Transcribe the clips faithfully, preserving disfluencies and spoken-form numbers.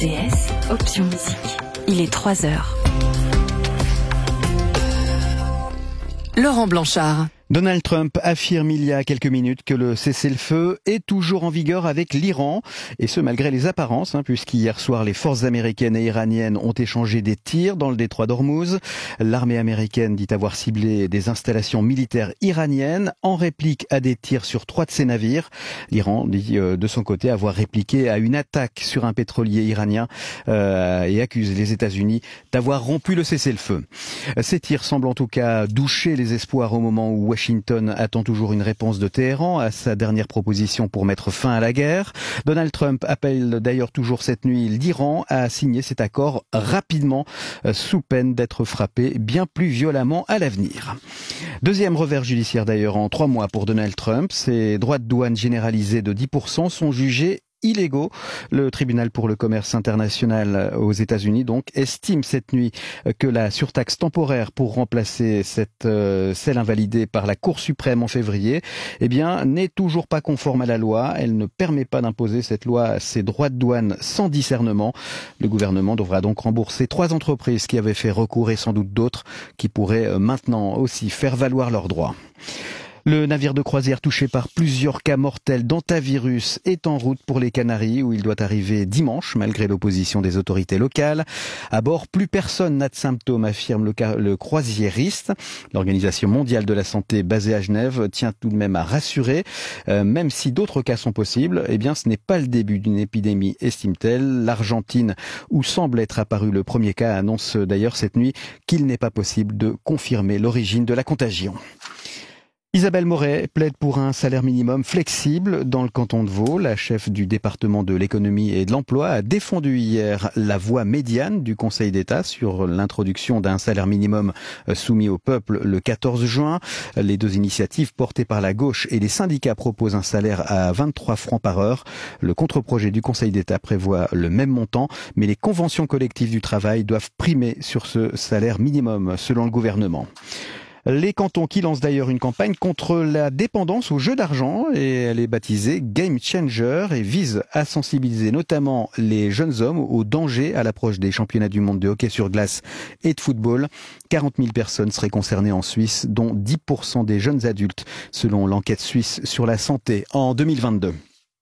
T S, option musique. Il est trois heures. Laurent Blanchard. Donald Trump affirme il y a quelques minutes que le cessez-le-feu est toujours en vigueur avec l'Iran, et ce malgré les apparences, hein, puisqu'hier soir les forces américaines et iraniennes ont échangé des tirs dans le détroit d'Ormuz. L'armée américaine dit avoir ciblé des installations militaires iraniennes en réplique à des tirs sur trois de ses navires. L'Iran dit euh, de son côté avoir répliqué à une attaque sur un pétrolier iranien euh, et accuse les États-Unis d'avoir rompu le cessez-le-feu. Ces tirs semblent en tout cas doucher les espoirs au moment où Washington attend toujours une réponse de Téhéran à sa dernière proposition pour mettre fin à la guerre. Donald Trump appelle d'ailleurs toujours cette nuit l'Iran à signer cet accord rapidement, sous peine d'être frappé bien plus violemment à l'avenir. Deuxième revers judiciaire d'ailleurs en trois mois pour Donald Trump. Ses droits de douane généralisés de dix pour cent sont jugés illégaux. Le tribunal pour le commerce international aux États-Unis donc estime cette nuit que la surtaxe temporaire pour remplacer cette euh, celle invalidée par la Cour suprême en février, eh bien n'est toujours pas conforme à la loi. Elle ne permet pas d'imposer cette loi ces droits de douane sans discernement. Le gouvernement devra donc rembourser trois entreprises qui avaient fait recours et sans doute d'autres qui pourraient maintenant aussi faire valoir leurs droits. Le navire de croisière touché par plusieurs cas mortels d'hantavirus est en route pour les Canaries où il doit arriver dimanche malgré l'opposition des autorités locales. À bord, plus personne n'a de symptômes, affirme le, le croisiériste. L'Organisation mondiale de la santé basée à Genève tient tout de même à rassurer. Euh, même si d'autres cas sont possibles, eh bien ce n'est pas le début d'une épidémie, estime-t-elle. L'Argentine, où semble être apparu le premier cas, annonce d'ailleurs cette nuit qu'il n'est pas possible de confirmer l'origine de la contagion. Isabelle Moret plaide pour un salaire minimum flexible dans le canton de Vaud. La chef du département de l'économie et de l'emploi a défendu hier la voix médiane du Conseil d'État sur l'introduction d'un salaire minimum soumis au peuple le quatorze juin. Les deux initiatives portées par la gauche et les syndicats proposent un salaire à vingt-trois francs par heure. Le contre-projet du Conseil d'État prévoit le même montant, mais les conventions collectives du travail doivent primer sur ce salaire minimum, selon le gouvernement. Les cantons qui lancent d'ailleurs une campagne contre la dépendance aux jeux d'argent et elle est baptisée Game Changer et vise à sensibiliser notamment les jeunes hommes aux dangers à l'approche des championnats du monde de hockey sur glace et de football. quarante mille personnes seraient concernées en Suisse, dont dix pour cent des jeunes adultes, selon l'enquête suisse sur la santé en deux mille vingt-deux.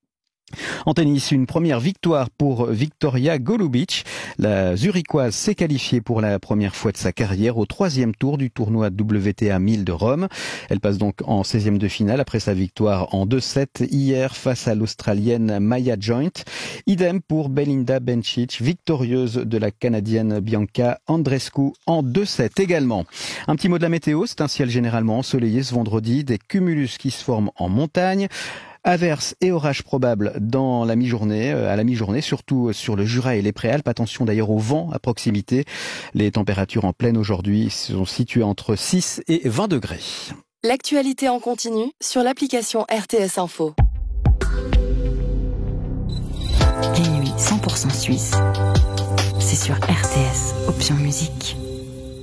En tennis, une première victoire pour Victoria Golubic. La Zurichoise s'est qualifiée pour la première fois de sa carrière au troisième tour du tournoi W T A mille de Rome. Elle passe donc en seizième de finale après sa victoire en deux sept hier face à l'Australienne Maya Joint. Idem pour Belinda Bencic, victorieuse de la Canadienne Bianca Andreescu en deux sept également. Un petit mot de la météo, c'est un ciel généralement ensoleillé ce vendredi, des cumulus qui se forment en montagne. Averses et orages probables dans la mi-journée, à la mi-journée, surtout sur le Jura et les Préalpes. Attention d'ailleurs au vent à proximité. Les températures en pleine aujourd'hui sont situées entre six et vingt degrés. L'actualité en continu sur l'application R T S Info. Les nuits cent pour cent suisse, c'est sur R T S, option musique.